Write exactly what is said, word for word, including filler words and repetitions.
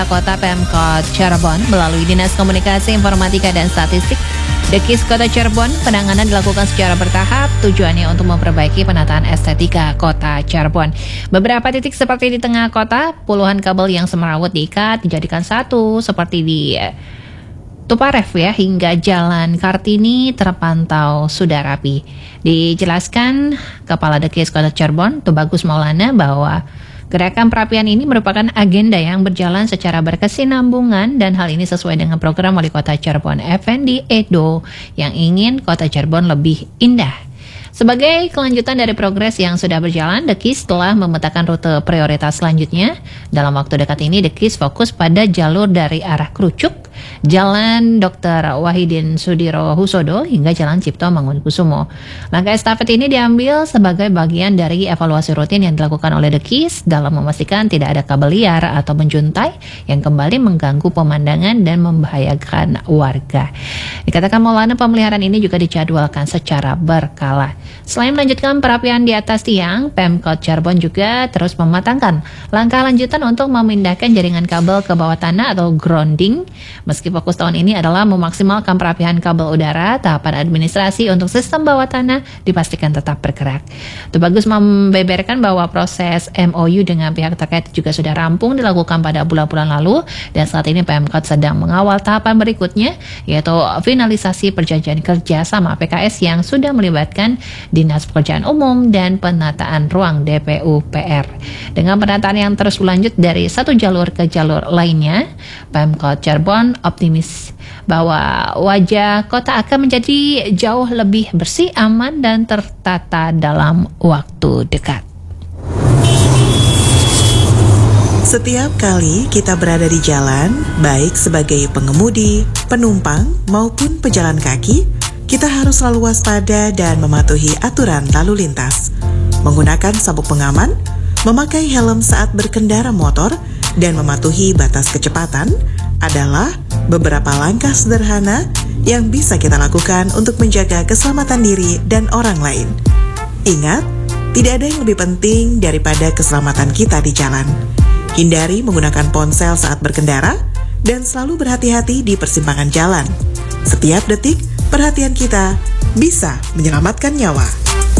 Kota Pemkot Cirebon melalui Dinas Komunikasi Informatika dan Statistik Dekis Kota Cirebon, penanganan dilakukan secara bertahap, tujuannya untuk memperbaiki penataan estetika Kota Cirebon. Beberapa titik seperti di tengah kota, puluhan kabel yang semerawut diikat dijadikan satu seperti di Tuparef ya, hingga Jalan Kartini terpantau sudah rapi. Dijelaskan Kepala Dekis Kota Cirebon, Tubagus Maulana, bahwa gerakan perapian ini merupakan agenda yang berjalan secara berkesinambungan dan hal ini sesuai dengan program Wali Kota Cirebon Effendi Edo yang ingin Kota Cirebon lebih indah. Sebagai kelanjutan dari progres yang sudah berjalan, Dekis telah memetakan rute prioritas selanjutnya. Dalam waktu dekat ini, Dekis fokus pada jalur dari arah Krucuk, Jalan Dokter Wahidin Sudirohusodo hingga Jalan Cipto Mangunkusumo. Langkah estafet ini diambil sebagai bagian dari evaluasi rutin yang dilakukan oleh Dekis dalam memastikan tidak ada kabel liar atau menjuntai yang kembali mengganggu pemandangan dan membahayakan warga. Dikatakan Maulana, pemeliharaan ini juga dijadwalkan secara berkala. Selain melanjutkan perapian di atas tiang, Pemkot Cirebon juga terus mematangkan langkah lanjutan untuk memindahkan jaringan kabel ke bawah tanah atau grounding. Meski fokus tahun ini adalah memaksimalkan perapian kabel udara, tahapan administrasi untuk sistem bawah tanah dipastikan tetap bergerak. Tubagus membeberkan bahwa proses M O U dengan pihak terkait juga sudah rampung dilakukan pada bulan-bulan lalu dan saat ini Pemkot sedang mengawal tahapan berikutnya, yaitu finalisasi perjanjian kerja sama P K S yang sudah melibatkan Dinas Pekerjaan Umum dan penataan ruang D P U P R. Dengan penataan yang terus berlanjut dari satu jalur ke jalur lainnya, Pemkot Cirebon optimis bahwa wajah kota akan menjadi jauh lebih bersih, aman, dan tertata dalam waktu dekat. Setiap kali kita berada di jalan, baik sebagai pengemudi, penumpang, maupun pejalan kaki, kita harus selalu waspada dan mematuhi aturan lalu lintas. Menggunakan sabuk pengaman, memakai helm saat berkendara motor, dan mematuhi batas kecepatan adalah beberapa langkah sederhana yang bisa kita lakukan untuk menjaga keselamatan diri dan orang lain. Ingat, tidak ada yang lebih penting daripada keselamatan kita di jalan. Hindari menggunakan ponsel saat berkendara dan selalu berhati-hati di persimpangan jalan. Setiap detik, perhatian kita bisa menyelamatkan nyawa.